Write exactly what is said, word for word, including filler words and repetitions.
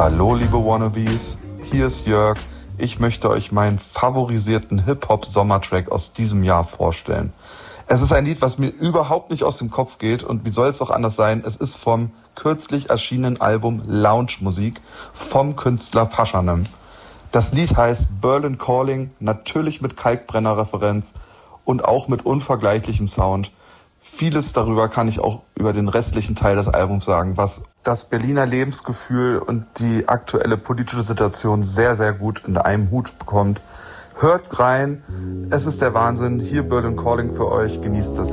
Hallo liebe Wannabes, hier ist Jörg. Ich möchte euch meinen favorisierten Hip-Hop-Sommertrack aus diesem Jahr vorstellen. Es ist ein Lied, was mir überhaupt nicht aus dem Kopf geht und wie soll es auch anders sein? Es ist vom kürzlich erschienenen Album Lounge Musik vom Künstler Paschanim. Das Lied heißt Berlin Calling, natürlich mit Kalkbrenner-Referenz und auch mit unvergleichlichem Sound. Vieles darüber kann ich auch über den restlichen Teil des Albums sagen, was das Berliner Lebensgefühl und die aktuelle politische Situation sehr, sehr gut in einem Hut bekommt. Hört rein, es ist der Wahnsinn. Hier Berlin Calling für euch, genießt es.